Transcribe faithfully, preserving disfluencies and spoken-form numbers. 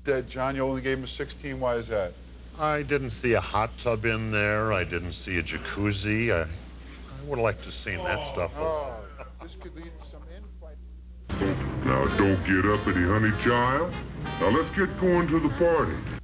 Uh, John, you only gave him a sixteen. Why is that? I didn't see a hot tub in there. I didn't see a jacuzzi. I, I would have liked to have seen that stuff. Oh, this could lead to some infight. Now, don't get uppity, honey child. Now, let's get going to the party.